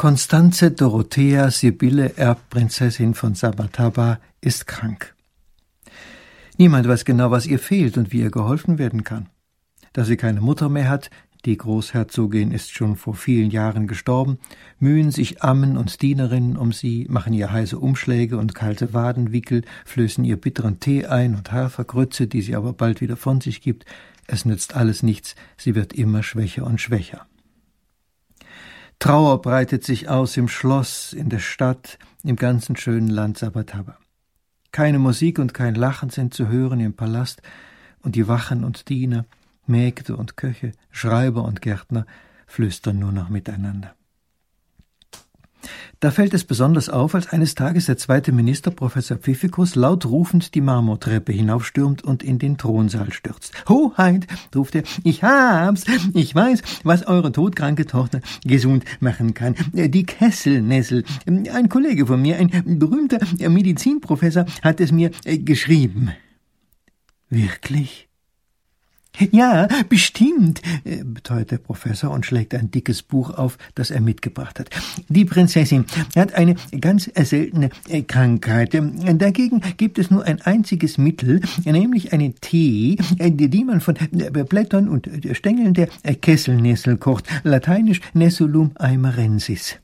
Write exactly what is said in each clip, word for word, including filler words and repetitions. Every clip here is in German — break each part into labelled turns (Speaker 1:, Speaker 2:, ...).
Speaker 1: Constanze Dorothea Sibylle Erbprinzessin von Sabataba ist krank. Niemand weiß genau, was ihr fehlt und wie ihr geholfen werden kann. Da sie keine Mutter mehr hat, die Großherzogin ist schon vor vielen Jahren gestorben, mühen sich Ammen und Dienerinnen um sie, machen ihr heiße Umschläge und kalte Wadenwickel, flößen ihr bitteren Tee ein und Hafergrütze, die sie aber bald wieder von sich gibt. Es nützt alles nichts, sie wird immer schwächer und schwächer. Trauer breitet sich aus im Schloss, in der Stadt, im ganzen schönen Land Sabataba. Keine Musik und kein Lachen sind zu hören im Palast, und die Wachen und Diener, Mägde und Köche, Schreiber und Gärtner flüstern nur noch miteinander. Da fällt es besonders auf, als eines Tages der zweite Minister, Professor Pfiffikus, laut rufend die Marmortreppe hinaufstürmt und in den Thronsaal stürzt. »Hoheit«, ruft er, »ich hab's, ich weiß, was eure todkranke Tochter gesund machen kann. Die Kesselnessel. Ein Kollege von mir, ein berühmter Medizinprofessor, hat es mir geschrieben.« »Wirklich?« »Ja, bestimmt«, beteuert der Professor und schlägt ein dickes Buch auf, das er mitgebracht hat. »Die Prinzessin hat eine ganz seltene Krankheit. Dagegen gibt es nur ein einziges Mittel, nämlich einen Tee, die man von Blättern und Stängeln der Kesselnessel kocht, lateinisch Nessulum aimarensis.«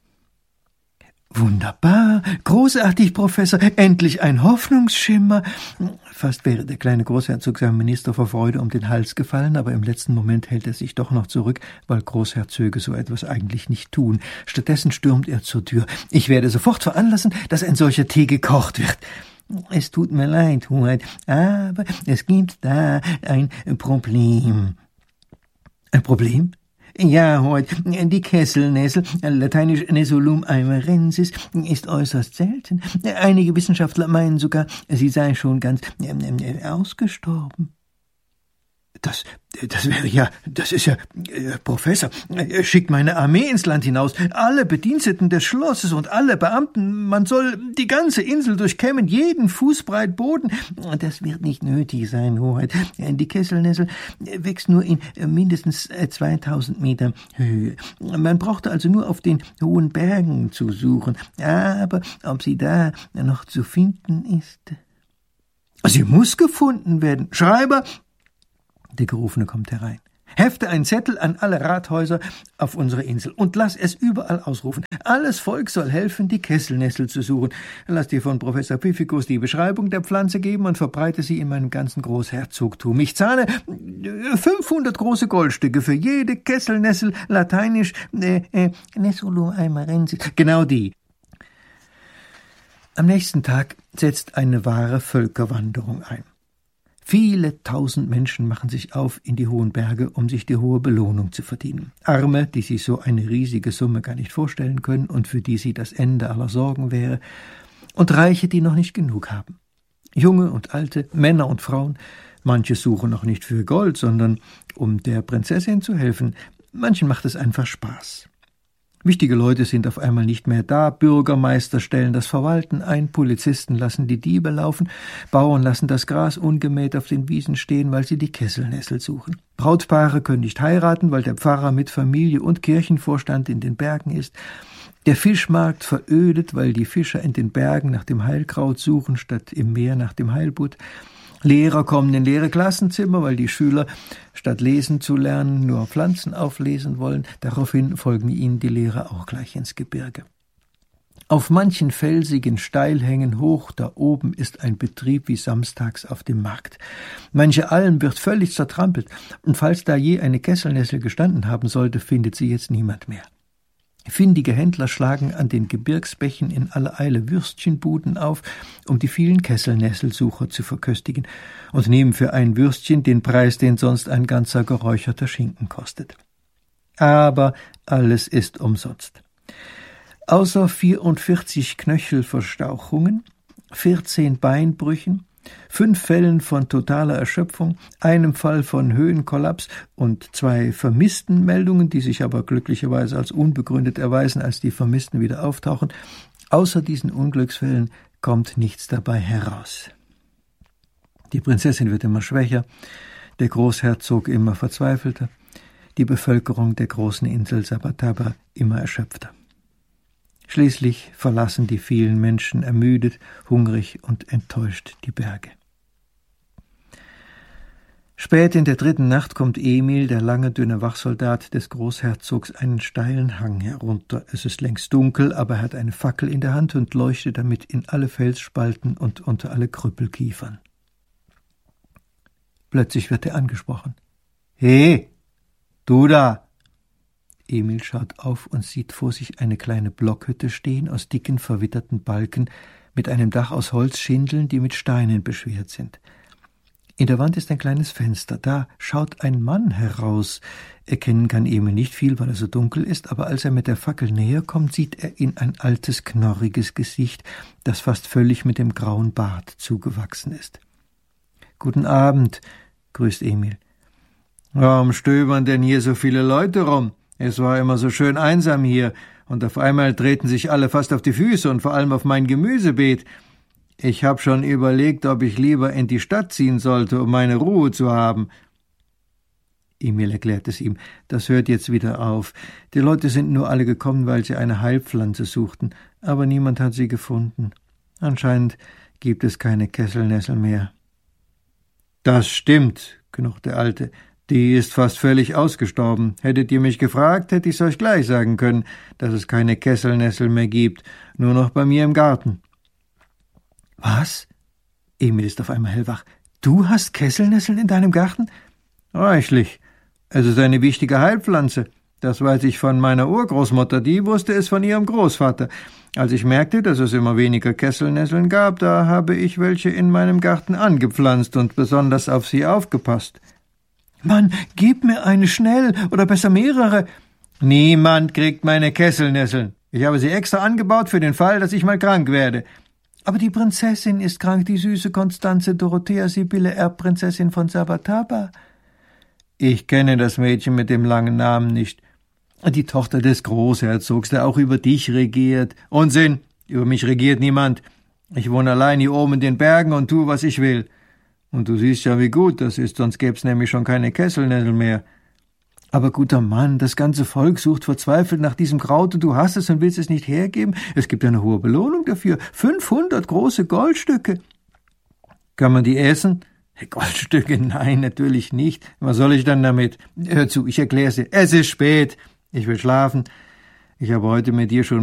Speaker 1: »Wunderbar, großartig, Professor, endlich ein Hoffnungsschimmer.« Fast wäre der kleine Großherzog seinem Minister vor Freude um den Hals gefallen, aber im letzten Moment hält er sich doch noch zurück, weil Großherzöge so etwas eigentlich nicht tun. Stattdessen stürmt er zur Tür. »Ich werde sofort veranlassen, dass ein solcher Tee gekocht wird.« »Es tut mir leid, Hoheit, aber es gibt da ein Problem.« »Ein Problem?« »Ja, Hoheit, die Kesselnessel, lateinisch Nessulum aimarensis, ist äußerst selten. Einige Wissenschaftler meinen sogar, sie sei schon ganz äh, ausgestorben.« Das, das wäre ja, das ist ja, äh, Professor, äh, schickt meine Armee ins Land hinaus, alle Bediensteten des Schlosses und alle Beamten, man soll die ganze Insel durchkämmen, jeden Fußbreit Boden. Das wird nicht nötig sein, Hoheit. Die Kesselnessel wächst nur in mindestens zweitausend Meter Höhe. Man brauchte also nur auf den hohen Bergen zu suchen. Aber ob sie da noch zu finden ist? Sie muss gefunden werden. Schreiber! Der Gerufene kommt herein. »Hefte einen Zettel an alle Rathäuser auf unserer Insel und lass es überall ausrufen. Alles Volk soll helfen, die Kesselnessel zu suchen. Lass dir von Professor Pfiffikus die Beschreibung der Pflanze geben und verbreite sie in meinem ganzen Großherzogtum. Ich zahle fünfhundert große Goldstücke für jede Kesselnessel, lateinisch äh, äh, Nessulum aimarensis. Genau die.« Am nächsten Tag setzt eine wahre Völkerwanderung ein. Viele tausend Menschen machen sich auf in die hohen Berge, um sich die hohe Belohnung zu verdienen. Arme, die sich so eine riesige Summe gar nicht vorstellen können und für die sie das Ende aller Sorgen wäre, und Reiche, die noch nicht genug haben. Junge und Alte, Männer und Frauen, manche suchen auch nicht für Gold, sondern um der Prinzessin zu helfen. Manchen macht es einfach Spaß. Wichtige Leute sind auf einmal nicht mehr da, Bürgermeister stellen das Verwalten ein, Polizisten lassen die Diebe laufen, Bauern lassen das Gras ungemäht auf den Wiesen stehen, weil sie die Kesselnessel suchen. Brautpaare können nicht heiraten, weil der Pfarrer mit Familie und Kirchenvorstand in den Bergen ist. Der Fischmarkt verödet, weil die Fischer in den Bergen nach dem Heilkraut suchen, statt im Meer nach dem Heilbutt. Lehrer kommen in leere Klassenzimmer, weil die Schüler, statt lesen zu lernen, nur Pflanzen auflesen wollen. Daraufhin folgen ihnen die Lehrer auch gleich ins Gebirge. Auf manchen felsigen Steilhängen hoch da oben ist ein Betrieb wie samstags auf dem Markt. Manche Alm wird völlig zertrampelt, und falls da je eine Kesselnessel gestanden haben sollte, findet sie jetzt niemand mehr. Findige Händler schlagen an den Gebirgsbächen in aller Eile Würstchenbuden auf, um die vielen Kesselnesselsucher zu verköstigen, und nehmen für ein Würstchen den Preis, den sonst ein ganzer geräucherter Schinken kostet. Aber alles ist umsonst. Außer vierundvierzig Knöchelverstauchungen, vierzehn Beinbrüchen, fünf Fällen von totaler Erschöpfung, einem Fall von Höhenkollaps und zwei Vermisstenmeldungen, die sich aber glücklicherweise als unbegründet erweisen, als die Vermissten wieder auftauchen. Außer diesen Unglücksfällen kommt nichts dabei heraus. Die Prinzessin wird immer schwächer, der Großherzog immer verzweifelter, die Bevölkerung der großen Insel Sabataba immer erschöpfter. Schließlich verlassen die vielen Menschen ermüdet, hungrig und enttäuscht die Berge. Spät in der dritten Nacht kommt Emil, der lange, dünne Wachsoldat des Großherzogs, einen steilen Hang herunter. Es ist längst dunkel, aber er hat eine Fackel in der Hand und leuchtet damit in alle Felsspalten und unter alle Krüppelkiefern. Plötzlich wird er angesprochen. »He, du da!« Emil schaut auf und sieht vor sich eine kleine Blockhütte stehen aus dicken, verwitterten Balken mit einem Dach aus Holzschindeln, die mit Steinen beschwert sind. In der Wand ist ein kleines Fenster, da schaut ein Mann heraus. Erkennen kann Emil nicht viel, weil er so dunkel ist, aber als er mit der Fackel näher kommt, sieht er in ein altes, knorriges Gesicht, das fast völlig mit dem grauen Bart zugewachsen ist. »Guten Abend«, grüßt Emil. »Warum stöbern denn hier so viele Leute rum? Es war immer so schön einsam hier, und auf einmal treten sich alle fast auf die Füße und vor allem auf mein Gemüsebeet. Ich habe schon überlegt, ob ich lieber in die Stadt ziehen sollte, um meine Ruhe zu haben.« Emil erklärt es ihm. Das hört jetzt wieder auf. Die Leute sind nur alle gekommen, weil sie eine Heilpflanze suchten, aber niemand hat sie gefunden. Anscheinend gibt es keine Kesselnessel mehr. »Das stimmt«, knurrt der Alte. »Die ist fast völlig ausgestorben. Hättet ihr mich gefragt, hätte ich's euch gleich sagen können, dass es keine Kesselnessel mehr gibt, nur noch bei mir im Garten.« »Was?« Emil ist auf einmal hellwach. »Du hast Kesselnesseln in deinem Garten?« »Reichlich. Es ist eine wichtige Heilpflanze. Das weiß ich von meiner Urgroßmutter, die wusste es von ihrem Großvater. Als ich merkte, dass es immer weniger Kesselnesseln gab, da habe ich welche in meinem Garten angepflanzt und besonders auf sie aufgepasst.« »Mann, gib mir eine schnell, oder besser mehrere.« »Niemand kriegt meine Kesselnesseln. Ich habe sie extra angebaut für den Fall, dass ich mal krank werde.« »Aber die Prinzessin ist krank, die süße Konstanze Dorothea Sibylle, Erbprinzessin von Sabataba.« »Ich kenne das Mädchen mit dem langen Namen nicht. Die Tochter des Großherzogs, der auch über dich regiert.« »Unsinn, über mich regiert niemand. Ich wohne allein hier oben in den Bergen und tue, was ich will. Und du siehst ja, wie gut das ist, sonst gäb's nämlich schon keine Kesselnessel mehr.« »Aber guter Mann, das ganze Volk sucht verzweifelt nach diesem Kraut und du hast es und willst es nicht hergeben? Es gibt eine hohe Belohnung dafür, fünfhundert große Goldstücke.« »Kann man die essen?« »Goldstücke? Nein, natürlich nicht. Was soll ich dann damit? Hör zu, ich erklär's dir. Es ist spät. Ich will schlafen. Ich habe heute mit dir schon